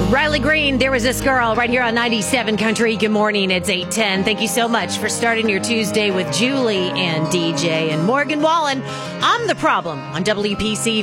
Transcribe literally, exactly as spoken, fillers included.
Riley Green, There Was This Girl, right here on ninety-seven Country. Good morning. It's eight ten. Thank you so much for starting your Tuesday with Julie and D J and Morgan Wallen. I'm the problem on W P C